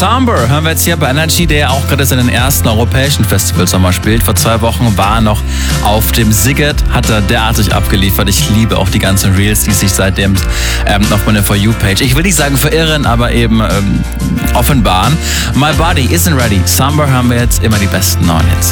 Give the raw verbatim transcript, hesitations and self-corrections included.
Somber hören wir jetzt hier bei Energy, der ja auch gerade seinen ersten europäischen Festivalsommer spielt. Vor zwei Wochen war er noch auf dem Siget, hat er derartig abgeliefert. Ich liebe auch die ganzen Reels, die sich seitdem ähm, auf meiner For You-Page, ich will nicht sagen verirren, aber eben ähm, offenbaren. My Body isn't ready. Somber hören wir jetzt immer die besten neuen Hits.